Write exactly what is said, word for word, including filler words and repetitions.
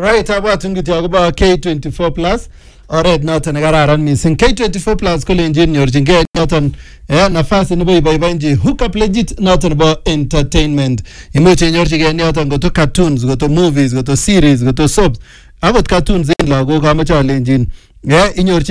Right, abwatun kityo akobo K twenty-four plus. Oret noton nekararan missing. K twenty-four plus kolenjin nyorchingei noton eh nafasi nebo iboiboenji hook up legit noton nebo entertainment. Imuch inyorchigei noton goto cartoons, goto movies, goto series, goto soaps. Akot cartoons en lagok amoche alenjin eh inyorchi